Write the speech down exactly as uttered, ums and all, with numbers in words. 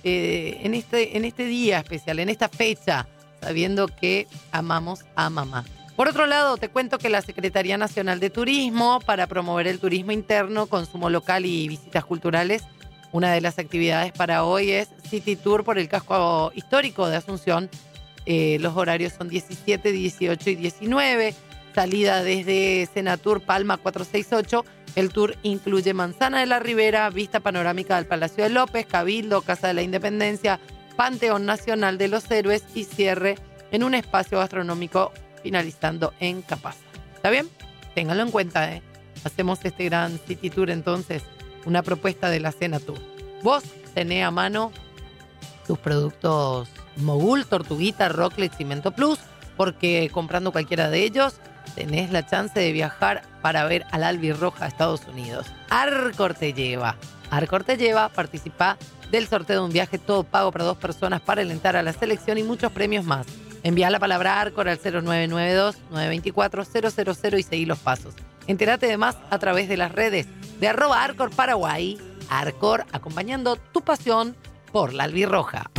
eh, en, este, en este día especial, en esta fecha, sabiendo que amamos a mamá. Por otro lado, te cuento que la Secretaría Nacional de Turismo, para promover el turismo interno, consumo local y visitas culturales, una de las actividades para hoy es City Tour por el casco histórico de Asunción. Eh, los horarios son diecisiete, dieciocho y diecinueve. Salida desde Senatur Palma cuatrocientos sesenta y ocho. El tour incluye Manzana de la Ribera, vista panorámica del Palacio de López, Cabildo, Casa de la Independencia, Panteón Nacional de los Héroes y cierre en un espacio gastronómico finalizando en Capaza. ¿Está bien? Ténganlo en cuenta, ¿eh? Hacemos este gran City Tour entonces, una propuesta de la Senatur. Vos tenés a mano tus productos Mogul, Tortuguita, Rocklet, Cimento Plus, porque comprando cualquiera de ellos tenés la chance de viajar para ver al Albirroja a Estados Unidos. Arcor te lleva. Arcor te lleva, participa del sorteo de un viaje todo pago para dos personas para alentar a la selección y muchos premios más. Envía la palabra Arcor al cero nueve nueve dos, nueve dos cuatro, cero cero cero y seguí los pasos. Entérate de más a través de las redes de arroba Arcor Paraguay. Arcor, acompañando tu pasión por la Albirroja.